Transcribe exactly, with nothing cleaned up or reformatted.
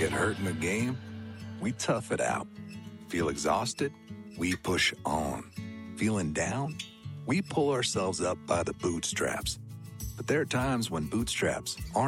Get hurt in a game? We tough it out. Feel exhausted? We push on. Feeling down? We pull ourselves up by the bootstraps. But there are times when bootstraps aren't